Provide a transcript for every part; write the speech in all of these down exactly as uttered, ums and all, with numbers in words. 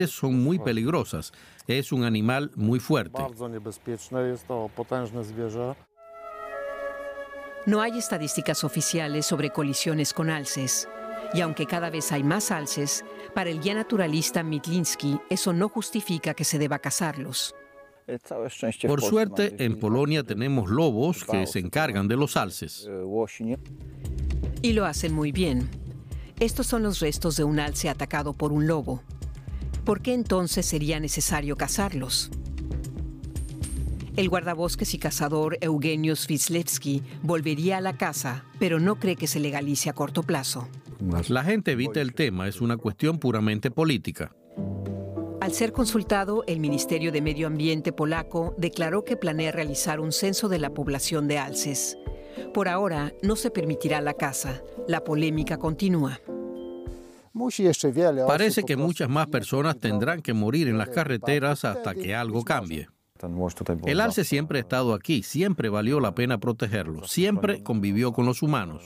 son muy peligrosas. Es un animal muy fuerte. No hay estadísticas oficiales sobre colisiones con alces. Y aunque cada vez hay más alces, para el guía naturalista Mitliński, eso no justifica que se deba cazarlos. Por suerte, en Polonia tenemos lobos que se encargan de los alces. Y lo hacen muy bien. Estos son los restos de un alce atacado por un lobo. ¿Por qué entonces sería necesario cazarlos? El guardabosques y cazador Eugenio Swislewski volvería a la caza, pero no cree que se legalice a corto plazo. La gente evita el tema, es una cuestión puramente política. Al ser consultado, el Ministerio de Medio Ambiente polaco declaró que planea realizar un censo de la población de alces. Por ahora, no se permitirá la caza. La polémica continúa. Parece que muchas más personas tendrán que morir en las carreteras hasta que algo cambie. El alce siempre ha estado aquí, siempre valió la pena protegerlo, siempre convivió con los humanos.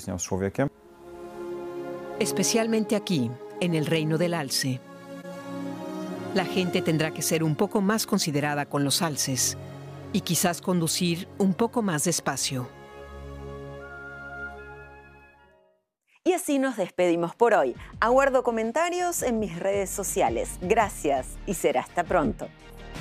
Especialmente aquí, en el reino del alce. La gente tendrá que ser un poco más considerada con los alces y quizás conducir un poco más despacio. Y así nos despedimos por hoy. Aguardo comentarios en mis redes sociales. Gracias y será hasta pronto.